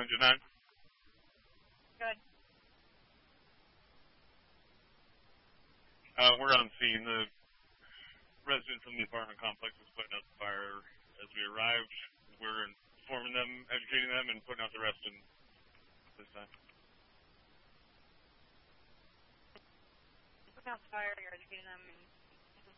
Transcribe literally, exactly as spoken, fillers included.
to nine? Good. Uh, we're on scene. The resident from the apartment complex is putting out the fire. As we arrived, we're informing them, educating them, and putting out the rest in this time. Putting out the fire, you're educating them, and